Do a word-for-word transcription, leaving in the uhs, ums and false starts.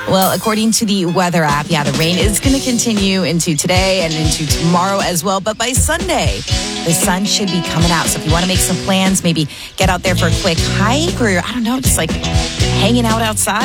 Well, according to the weather app, yeah, the rain is going to continue into today and into tomorrow as well. But by Sunday, the sun should be coming out. So if you want to make some plans, maybe get out there for a quick hike or, I don't know, just like hanging out outside.